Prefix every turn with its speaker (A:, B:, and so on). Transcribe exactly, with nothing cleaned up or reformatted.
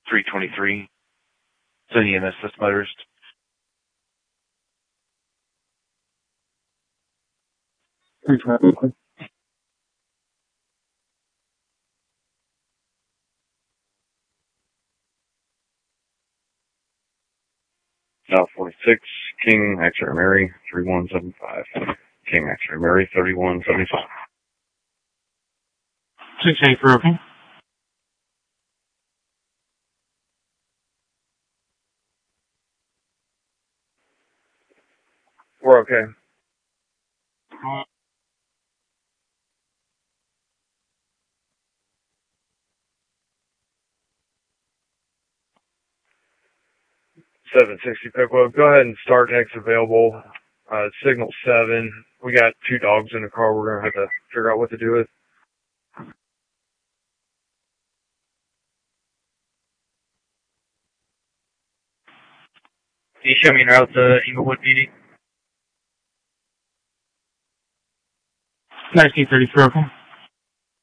A: three twenty-three. It's an E M S Assist motorist.
B: three twenty.
A: South forty-six, King, X-Ray Mary, three one seven five. King, X-Ray Mary, thirty-one seventy-five.
B: six eight for okay.
A: We're okay.
B: Uh,
A: seven sixty Pickwood. Go ahead and start next available. Uh, signal seven. We got two dogs in the car we're going to have to figure out what to do with.
C: Can you show me en route to Inglewood P D?
B: nineteen thirty-three, okay.